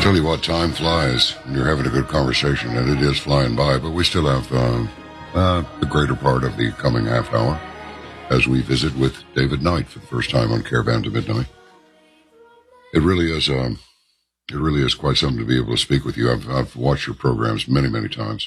Tell you what, time flies when you're having a good conversation, and it is flying by, but we still have the greater part of the coming half hour as we visit with David Knight for the first time on Caravan to Midnight. It really is quite something to be able to speak with you. I've watched your programs many, many times.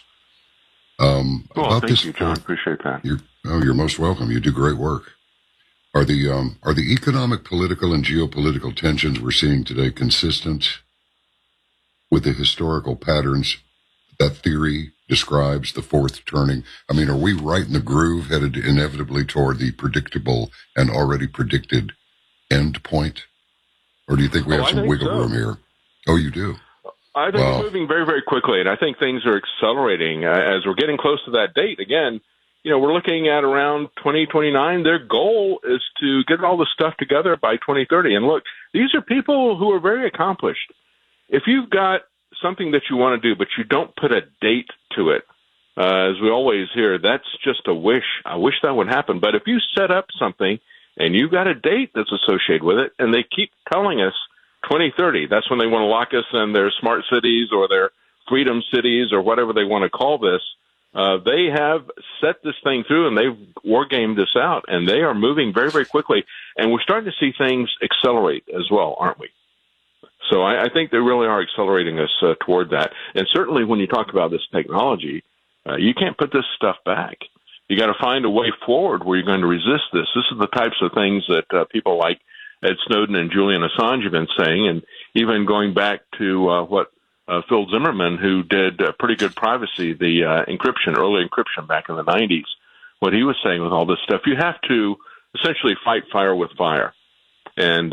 Well, thank you, John. Appreciate that. You're most welcome. You do great work. Are the economic, political, and geopolitical tensions we're seeing today consistent with the historical patterns that theory describes, the fourth turning? I mean, are we right in the groove, headed inevitably toward the predictable and already predicted end point? Or do you think we have some wiggle room here? Oh, you do? I think it's moving very, very quickly, and I think things are accelerating as we're getting close to that date. Again, we're looking at around 2029. Their goal is to get all this stuff together by 2030. And look, these are people who are very accomplished. If you've got something that you want to do, but you don't put a date to it, as we always hear, that's just a wish. I wish that would happen. But if you set up something and you've got a date that's associated with it, and they keep telling us 2030, that's when they want to lock us in their smart cities or their freedom cities or whatever they want to call this, they have set this thing through and they've war-gamed this out, and they are moving very, very quickly. And we're starting to see things accelerate as well, aren't we? So I think they really are accelerating us toward that. And certainly when you talk about this technology, you can't put this stuff back. You got to find a way forward where you're going to resist this. This is the types of things that people like Ed Snowden and Julian Assange have been saying, and even going back to what Phil Zimmerman, who did pretty good privacy, the early encryption back in the 90s, what he was saying with all this stuff, you have to essentially fight fire with fire. And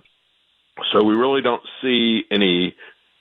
so we really don't see any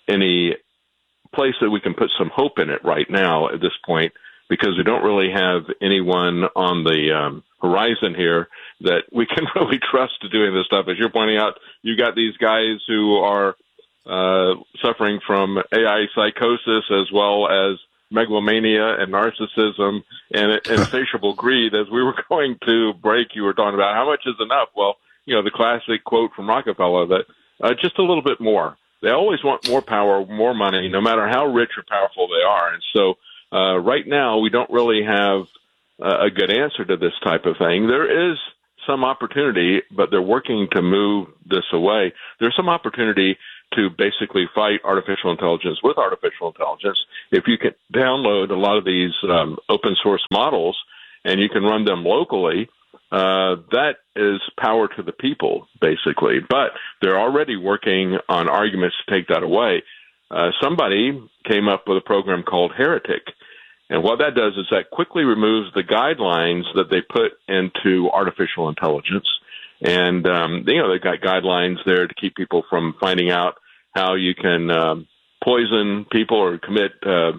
place that we can put some hope in it right now at this point, because we don't really have anyone on the horizon here that we can really trust to doing this stuff. As you're pointing out, you got these guys who are suffering from AI psychosis as well as megalomania and narcissism and insatiable greed. As we were going to break, you were talking about how much is enough. Well, the classic quote from Rockefeller that just a little bit more. They always want more power, more money, no matter how rich or powerful they are. And so right now, we don't really have a good answer to this type of thing. There is some opportunity, but they're working to move this away. There's some opportunity to basically fight artificial intelligence with artificial intelligence. If you can download a lot of these open source models and you can run them locally, that is power to the people, basically. But they're already working on arguments to take that away. Somebody came up with a program called Heretic. And what that does is that quickly removes the guidelines that they put into artificial intelligence. And, they've got guidelines there to keep people from finding out how you can poison people or commit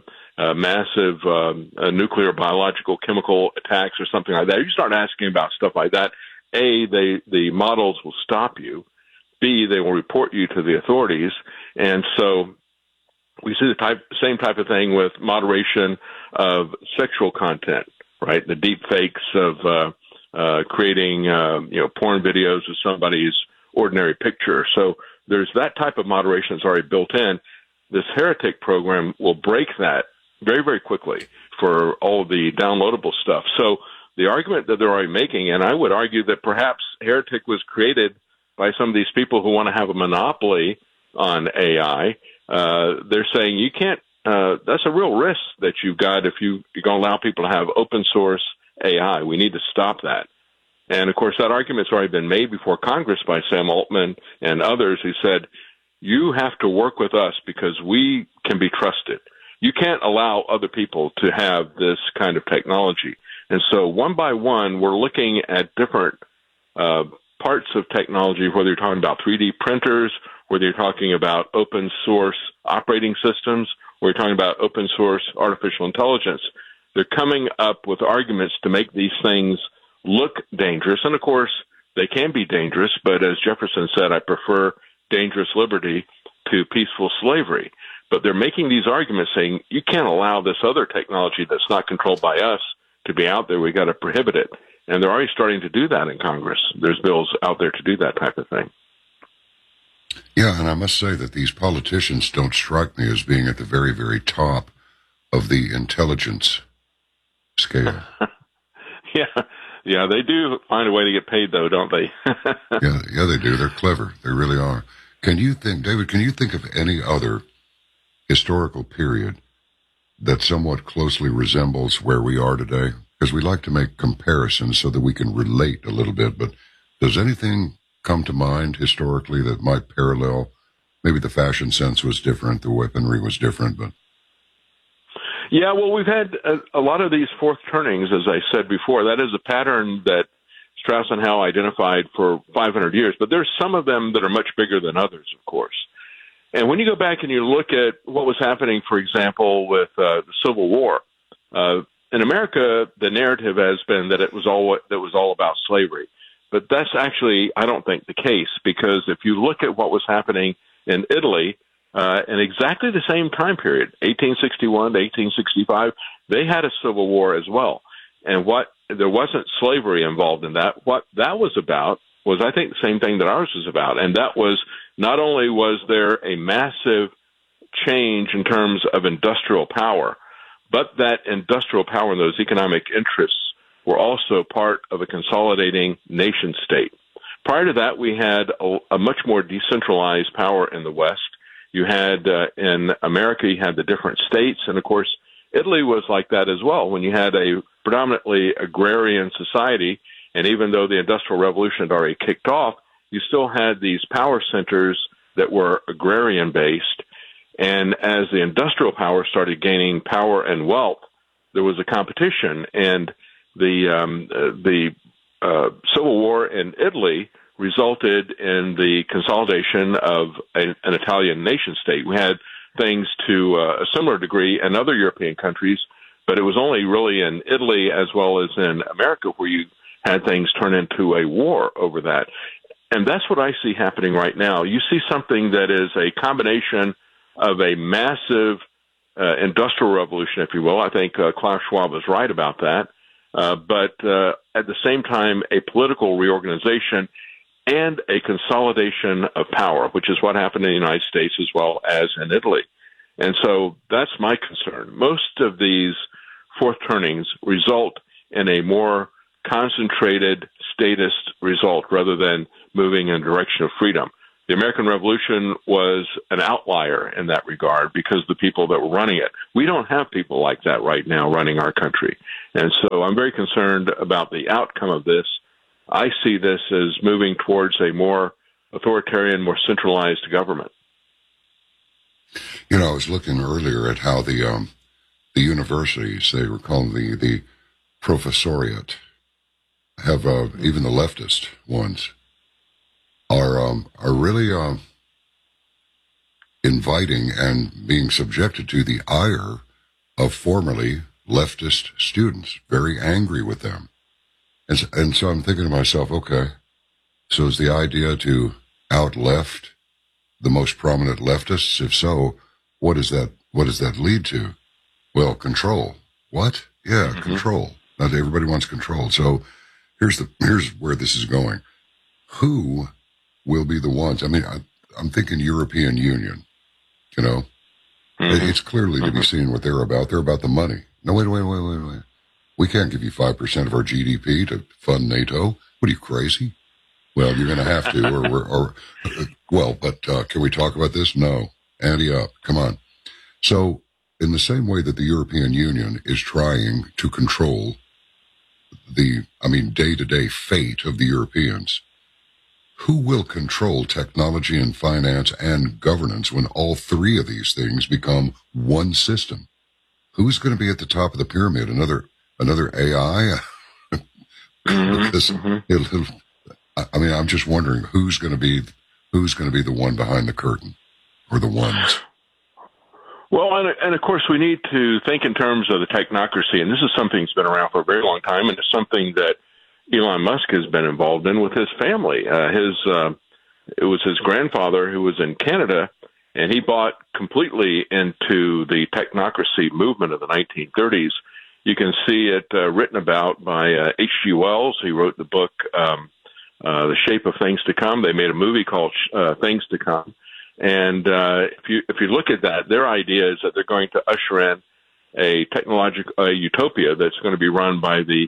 massive nuclear, biological, chemical attacks or something like that. You start asking about stuff like that, A, the models will stop you. B, they will report you to the authorities. And so we see the same type of thing with moderation of sexual content, right? The deep fakes of creating, porn videos of somebody's ordinary picture. So there's that type of moderation that's already built in. This Heretic program will break that very, very quickly for all the downloadable stuff. So the argument that they're already making, and I would argue that perhaps Heretic was created by some of these people who want to have a monopoly on AI. They're saying you can't, that's a real risk that you've got if you're going to allow people to have open source AI. We need to stop that. And of course, that argument's already been made before Congress by Sam Altman and others who said, you have to work with us because we can be trusted. You can't allow other people to have this kind of technology. And so one by one, we're looking at different parts of technology, whether you're talking about 3D printers, whether you're talking about open source operating systems, or you're talking about open source artificial intelligence. They're coming up with arguments to make these things look dangerous. And of course, they can be dangerous, but as Jefferson said, I prefer dangerous liberty to peaceful slavery. But they're making these arguments saying you can't allow this other technology that's not controlled by us to be out there. We got to prohibit it. And they're already starting to do that in Congress. There's bills out there to do that type of thing. Yeah, and I must say that these politicians don't strike me as being at the very, very top of the intelligence scale. Yeah, yeah, they do find a way to get paid, though, don't they? Yeah, they do. They're clever. They really are. Can you think, David, can you think of any other historical period that somewhat closely resembles where we are today? Because we like to make comparisons so that we can relate a little bit, but does anything come to mind historically that might parallel? Maybe the fashion sense was different, the weaponry was different, but... Yeah, well, we've had a lot of these fourth turnings, as I said before. That is a pattern that Strauss and Howe identified for 500 years, but there's some of them that are much bigger than others, of course. And when you go back and you look at what was happening, for example, with the Civil War, in America, the narrative has been that it was all about slavery. But that's actually, I don't think, the case, because if you look at what was happening in Italy in exactly the same time period, 1861 to 1865, they had a civil war as well. And there wasn't slavery involved in that. What that was about was, I think, the same thing that ours was about. And that was, not only was there a massive change in terms of industrial power, but that industrial power and those economic interests were also part of a consolidating nation state. Prior to that, we had a much more decentralized power in the West. You had, in America, you had the different states, and of course, Italy was like that as well, when you had a predominantly agrarian society, and even though the Industrial Revolution had already kicked off, you still had these power centers that were agrarian-based, and as the industrial power started gaining power and wealth, there was a competition, and the Civil War in Italy resulted in the consolidation of an Italian nation state. We had things to a similar degree in other European countries, but it was only really in Italy as well as in America where you had things turn into a war over that. And that's what I see happening right now. You see something that is a combination of a massive industrial revolution, if you will. I think Klaus Schwab is right about that. But at the same time, a political reorganization and a consolidation of power, which is what happened in the United States as well as in Italy. And so that's my concern. Most of these fourth turnings result in a more concentrated statist result rather than moving in the direction of freedom. The American Revolution was an outlier in that regard because of the people that were running it. We don't have people like that right now running our country. And so I'm very concerned about the outcome of this. I see this as moving towards a more authoritarian, more centralized government. You know, I was looking earlier at how the universities, they were called the professoriate, have even the leftist ones are really inviting and being subjected to the ire of formerly leftist students, very angry with them. And so I'm thinking to myself, okay, so is the idea to out-left the most prominent leftists? If so, what does that lead to? Well, control. What? Yeah, control. Not everybody wants control. So here's where this is going. Who will be the ones? I mean, I'm thinking European Union, you know. It's clearly to be seen what they're about. They're about the money. No, wait. We can't give you 5% of our GDP to fund NATO. What are you, crazy? Well, you're going to have to, but can we talk about this? No. Ante up. Come on. So in the same way that the European Union is trying to control day-to-day fate of the Europeans, who will control technology and finance and governance when all three of these things become one system? Who's going to be at the top of the pyramid? Another AI? I'm just wondering who's going to be the one behind the curtain, or the ones. Well, and of course, we need to think in terms of the technocracy, and this is something that's been around for a very long time, and it's something that Elon Musk has been involved in with his family. It was his grandfather who was in Canada, and he bought completely into the technocracy movement of the 1930s. You can see it written about by H.G. Wells. He wrote the book The Shape of Things to Come. They made a movie called Things to Come. And if you look at that, their idea is that they're going to usher in a technological utopia that's going to be run by the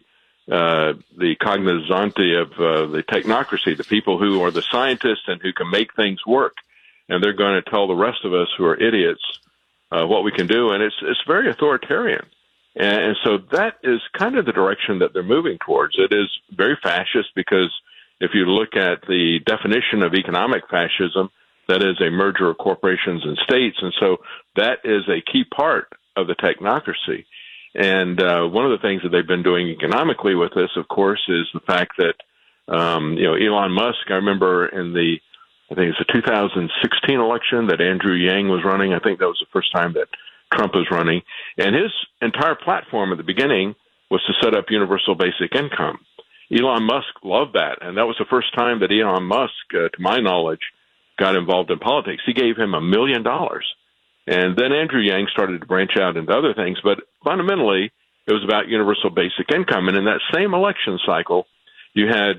cognoscenti of the technocracy, the people who are the scientists and who can make things work. And they're going to tell the rest of us who are idiots what we can do. And it's very authoritarian. And so that is kind of the direction that they're moving towards. It is very fascist because if you look at the definition of economic fascism, that is a merger of corporations and states. And so that is a key part of the technocracy. And one of the things that they've been doing economically with this, of course, is the fact that, Elon Musk, I remember I think it's the 2016 election that Andrew Yang was running. I think that was the first time that Trump was running. And his entire platform at the beginning was to set up universal basic income. Elon Musk loved that. And that was the first time that Elon Musk, to my knowledge, got involved in politics. He gave him $1 million. And then Andrew Yang started to branch out into other things. But fundamentally, it was about universal basic income. And in that same election cycle, you had,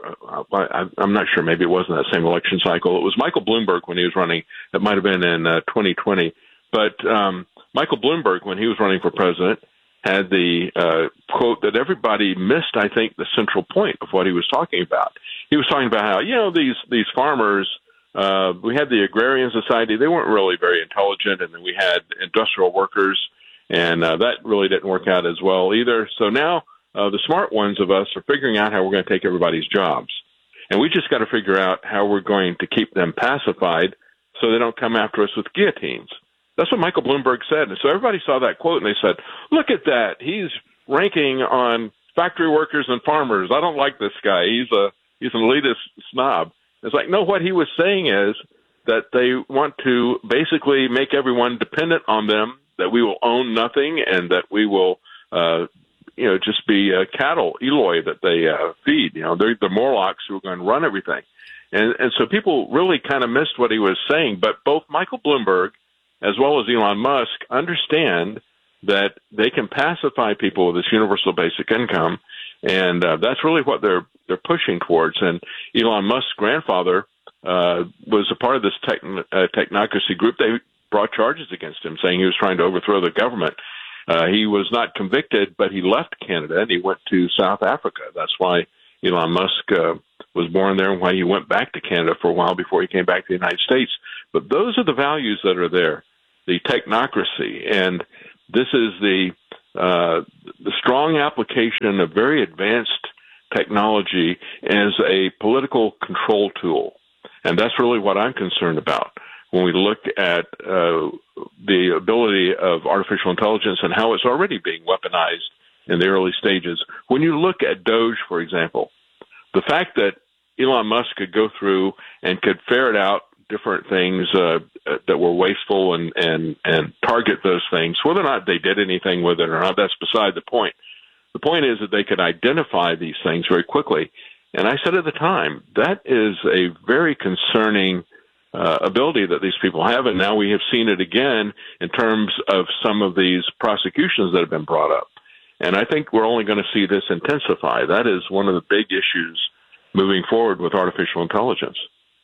I'm not sure, maybe it wasn't that same election cycle. It was Michael Bloomberg when he was running. It might have been in 2020. But Michael Bloomberg, when he was running for president, had the quote that everybody missed, I think, the central point of what he was talking about. He was talking about how, these farmers, we had the agrarian society. They weren't really very intelligent. And then we had industrial workers, and that really didn't work out as well either. So now the smart ones of us are figuring out how we're going to take everybody's jobs. And we just got to figure out how we're going to keep them pacified so they don't come after us with guillotines. That's what Michael Bloomberg said. And so everybody saw that quote and they said, look at that. He's ranking on factory workers and farmers. I don't like this guy. He's an elitist snob. It's like, no, what he was saying is that they want to basically make everyone dependent on them, that we will own nothing and that we will, just be cattle, Eloi, that they feed. They're the Morlocks who are going to run everything. And so people really kind of missed what he was saying. But both Michael Bloomberg as well as Elon Musk understand that they can pacify people with this universal basic income. And that's really what they're pushing towards. And Elon Musk's grandfather was a part of this technocracy group. They brought charges against him, saying he was trying to overthrow the government. He was not convicted, but he left Canada and he went to South Africa. That's why Elon Musk was born there and why he went back to Canada for a while before he came back to the United States. But those are the values that are there, the technocracy. And this is the strong application of very advanced technology as a political control tool. And that's really what I'm concerned about when we look at the ability of artificial intelligence and how it's already being weaponized in the early stages. When you look at Doge, for example, the fact that Elon Musk could go through and could ferret out different things that were wasteful and target those things, whether or not they did anything with it or not, that's beside the point. The point is that they could identify these things very quickly. And I said at the time, that is a very concerning ability that these people have. And now we have seen it again in terms of some of these prosecutions that have been brought up. And I think we're only going to see this intensify. That is one of the big issues moving forward with artificial intelligence.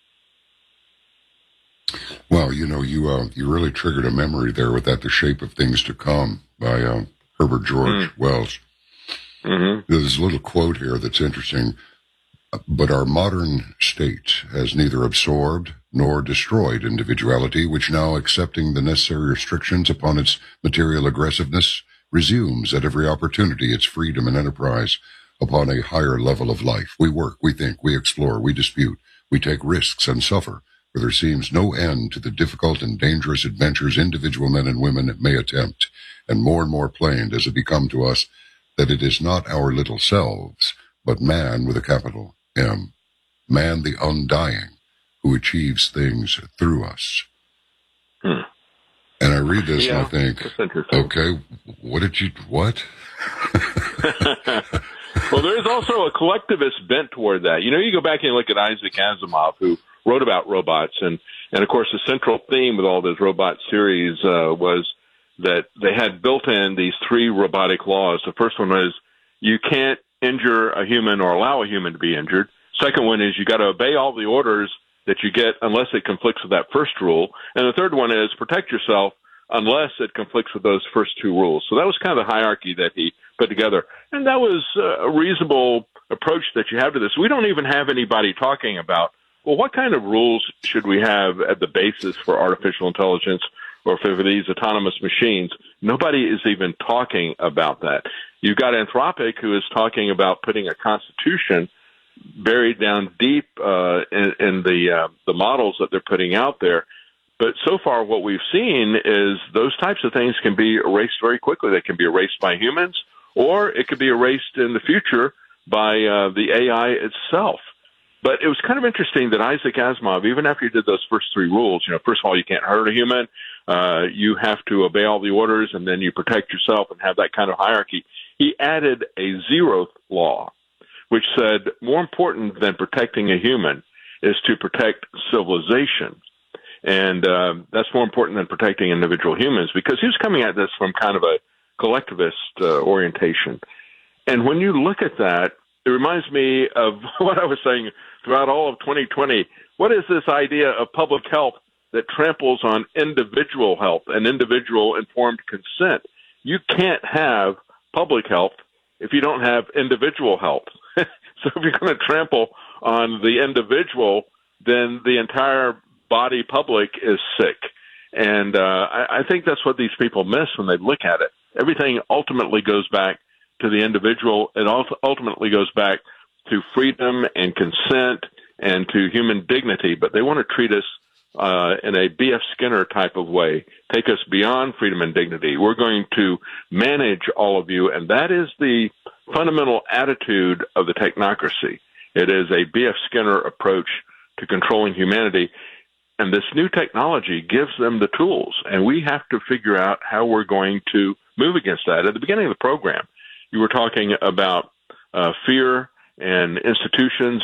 Well, you really triggered a memory there with that, The Shape of Things to Come by Herbert George Wells. Mm-hmm. There's a little quote here that's interesting. But our modern state has neither absorbed nor destroyed individuality, which now, accepting the necessary restrictions upon its material aggressiveness, resumes at every opportunity its freedom and enterprise upon a higher level of life. We work, we think, we explore, we dispute, we take risks and suffer, for there seems no end to the difficult and dangerous adventures individual men and women may attempt, and more plain does it become to us that it is not our little selves, but man with a capital M, man the undying, who achieves things through us. And I read this and I think, okay, what? Well, there is also a collectivist bent toward that. You go back and look at Isaac Asimov, who wrote about robots, and of course the central theme with all those robot series was that they had built in these 3 robotic laws. The first one was you can't injure a human or allow a human to be injured. Second one is you got to obey all the orders that you get unless it conflicts with that first rule. And the third one is protect yourself unless it conflicts with those first two rules. So that was kind of the hierarchy that he put together. And that was a reasonable approach that you have to this. We don't even have anybody talking about, well, what kind of rules should we have at the basis for artificial intelligence or for these autonomous machines? Nobody is even talking about that. You've got Anthropic, who is talking about putting a constitution buried down deep in the models that they're putting out there. But so far what we've seen is those types of things can be erased very quickly. They can be erased by humans, or it could be erased in the future by the AI itself. But it was kind of interesting that Isaac Asimov, even after he did those first three rules, first of all, you can't hurt a human, you have to obey all the orders, and then you protect yourself and have that kind of hierarchy. He added a zeroth law, which said more important than protecting a human is to protect civilization. And that's more important than protecting individual humans, because he was coming at this from kind of a collectivist orientation. And when you look at that, it reminds me of what I was saying throughout all of 2020. What is this idea of public health that tramples on individual health and individual informed consent? You can't have public health if you don't have individual health. So if you're going to trample on the individual, then the entire body public is sick. And I think that's what these people miss when they look at it. Everything ultimately goes back to the individual. It ultimately goes back to freedom and consent and to human dignity. But they want to treat us in a B.F. Skinner type of way, take us beyond freedom and dignity. We're going to manage all of you. And that is the fundamental attitude of the technocracy. It is a B.F. Skinner approach to controlling humanity. And this new technology gives them the tools, and we have to figure out how we're going to move against that. At the beginning of the program, you were talking about fear and institutions.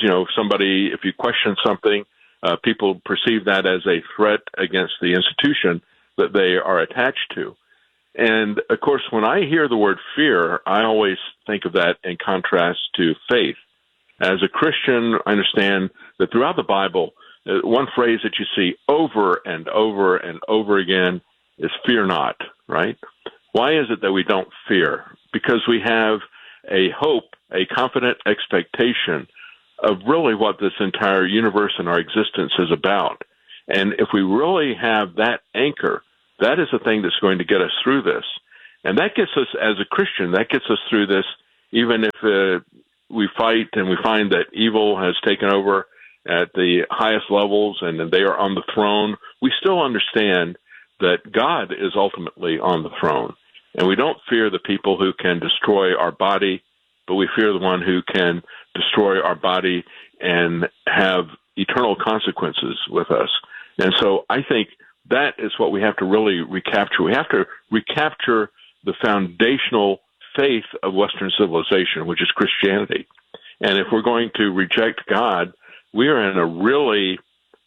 If you question something, people perceive that as a threat against the institution that they are attached to. And, of course, when I hear the word fear, I always think of that in contrast to faith. As a Christian, I understand that throughout the Bible, one phrase that you see over and over and over again is fear not, right? Why is it that we don't fear? Because we have a hope, a confident expectation of really what this entire universe and our existence is about. And if we really have that anchor, that is the thing that's going to get us through this. And that gets us, as a Christian, that gets us through this, even if we fight and we find that evil has taken over at the highest levels and they are on the throne. We still understand that God is ultimately on the throne. And we don't fear the people who can destroy our body, but we fear the one who can destroy our body and have eternal consequences with us. And so I think that is what we have to really recapture. We have to recapture the foundational faith of Western civilization, which is Christianity. And if we're going to reject God, we are in a really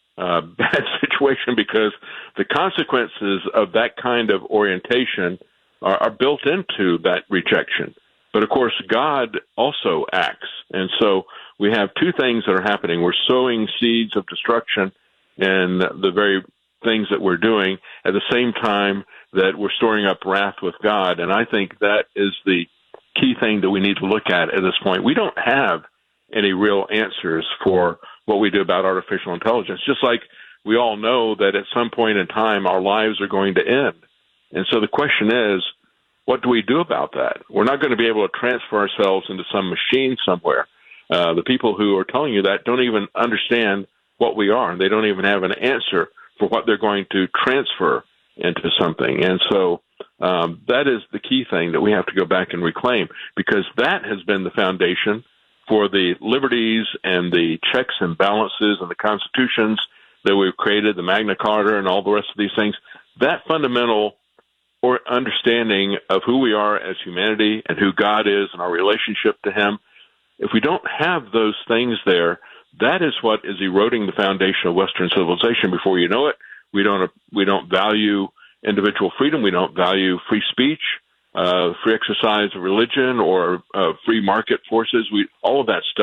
bad situation, because the consequences of that kind of orientation are built into that rejection. But, of course, God also acts. And so we have two things that are happening. We're sowing seeds of destruction in the very things that we're doing at the same time that we're storing up wrath with God. And I think that is the key thing that we need to look at this point. We don't have any real answers for what we do about artificial intelligence, just like we all know that at some point in time our lives are going to end. And so the question is, what do we do about that? We're not going to be able to transfer ourselves into some machine somewhere. The people who are telling you that don't even understand what we are. They don't even have an answer for what they're going to transfer into something. And so that is the key thing that we have to go back and reclaim, because that has been the foundation for the liberties and the checks and balances and the constitutions that we've created, the Magna Carta and all the rest of these things. That fundamental or understanding of who we are as humanity and who God is and our relationship to Him, if we don't have those things there, that is what is eroding the foundation of Western civilization. Before you know it, we don't value individual freedom. We don't value free speech, free exercise of religion, or free market forces. All of that stuff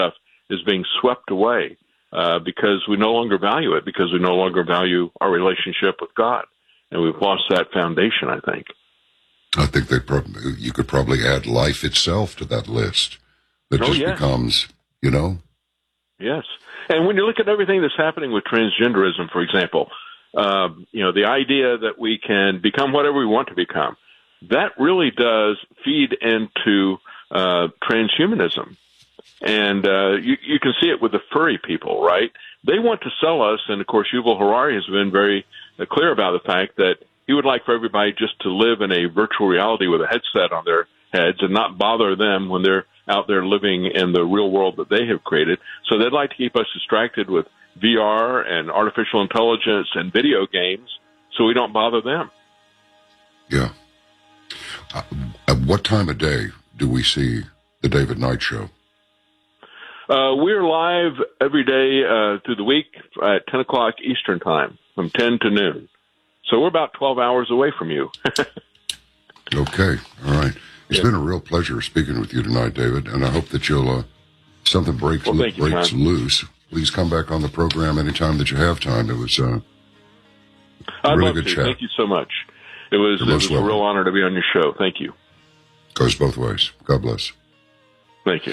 is being swept away because we no longer value it, because we no longer value our relationship with God. And we've lost that foundation, I think. I think you could probably add life itself to that list. That just becomes, Yes. And when you look at everything that's happening with transgenderism, for example, the idea that we can become whatever we want to become, that really does feed into transhumanism. And you can see it with the furry people, right? They want to sell us, and of course Yuval Harari has been very clear about the fact that he would like for everybody just to live in a virtual reality with a headset on their heads and not bother them when they're out there living in the real world that they have created. So they'd like to keep us distracted with VR and artificial intelligence and video games so we don't bother them. Yeah. At what time of day do we see the David Knight Show? We're live every day through the week at 10 o'clock Eastern Time, from 10 to noon. So we're about 12 hours away from you. Okay. All right. It's been a real pleasure speaking with you tonight, David, and I hope that something breaks loose. Please come back on the program anytime that you have time. It was a really good chat. Thank you so much. It was a real honor to be on your show. Thank you. Goes both ways. God bless. Thank you.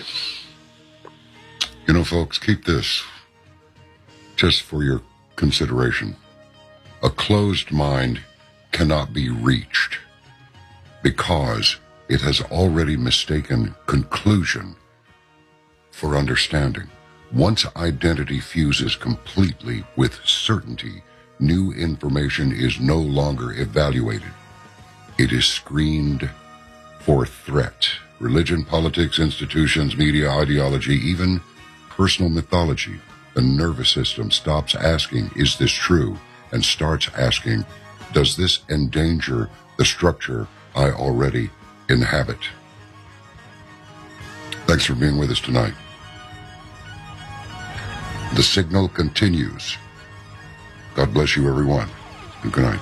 Folks, keep this just for your consideration. A closed mind cannot be reached because it has already mistaken conclusion for understanding. Once identity fuses completely with certainty, new information is no longer evaluated. It is screened for threat. Religion, politics, institutions, media, ideology, even personal mythology. The nervous system stops asking, is this true? And starts asking, does this endanger the structure I already inhabit? Thanks for being with us tonight. The signal continues. God bless you, everyone, and good night.